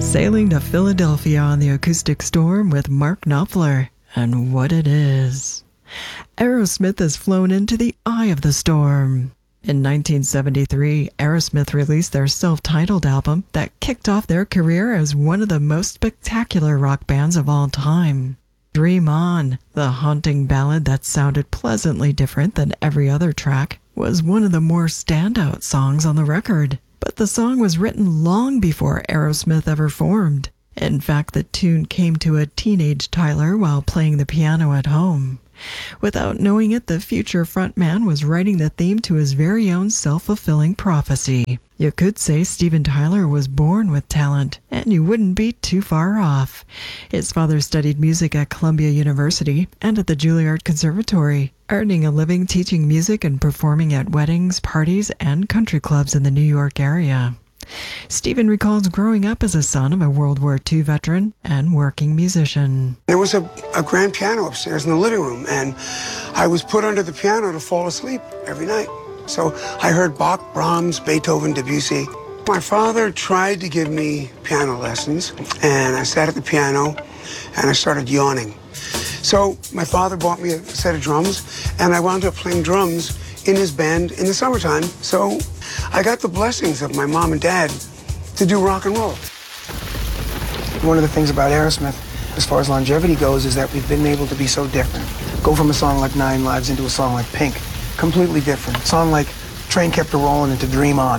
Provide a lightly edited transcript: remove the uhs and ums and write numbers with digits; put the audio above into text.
Sailing to Philadelphia on the Acoustic Storm with Mark Knopfler, and what it is. Aerosmith has flown into the eye of the storm. In 1973, Aerosmith released their self-titled album that kicked off their career as one of the most spectacular rock bands of all time. Dream On, the haunting ballad that sounded pleasantly different than every other track, was one of the more standout songs on the record. But the song was written long before Aerosmith ever formed. In fact, the tune came to a teenage Tyler while playing the piano at home. Without knowing it, the future frontman was writing the theme to his very own self-fulfilling prophecy. You could say Steven Tyler was born with talent, and you wouldn't be too far off. His father studied music at Columbia University and at the Juilliard Conservatory, earning a living teaching music and performing at weddings, parties, and country clubs in the New York area. Steven recalls growing up as a son of a World War II veteran and working musician. There was a grand piano upstairs in the living room, and I was put under the piano to fall asleep every night. So I heard Bach, Brahms, Beethoven, Debussy. My father tried to give me piano lessons, and I sat at the piano, and I started yawning. So my father bought me a set of drums, and I wound up playing drums in his band in the summertime. So I got the blessings of my mom and dad to do rock and roll. One of the things about Aerosmith, as far as longevity goes, is that we've been able to be so different. Go from a song like Nine Lives into a song like Pink. Completely different. A song like Train Kept a Rollin' into Dream On.